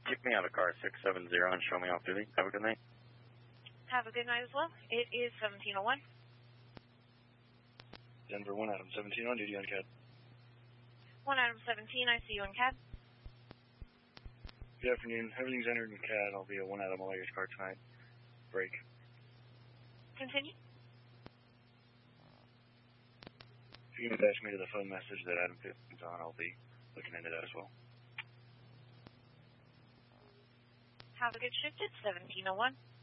Kick me out of car 670 and show me off duty. Have a good night. Have a good night as well. It is 1701. Denver 1 Adam 17 on duty on CAD. 1 Adam 17, I see you in CAD. Good afternoon. Everything's entered in CAD. I'll be at 1 Adam Lawyer's car tonight. Break. Continue. If you can attach me to the phone message that Adam 15's on, I'll be looking into that as well. Have a good shift. It's 1701.